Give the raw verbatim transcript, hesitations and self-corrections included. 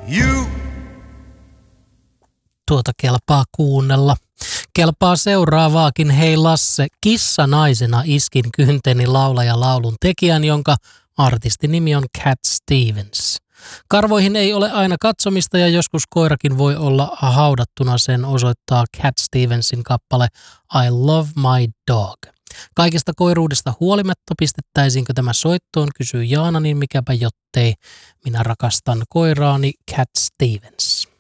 you. Tuota kelpaa kuunnella. Kelpaa seuraavaakin. Hei Lasse, kissa naisena iskin kynteni laulaja laulun tekijän, jonka artistin nimi on Cat Stevens. Karvoihin ei ole aina katsomista ja joskus koirakin voi olla haudattuna, sen osoittaa Cat Stevensin kappale I Love My Dog. Kaikesta koiruudesta huolimatta pistettäisiinkö tämä soittoon, kysyy Jaana, niin mikäpä jottei. Minä rakastan koiraani, Cat Stevens.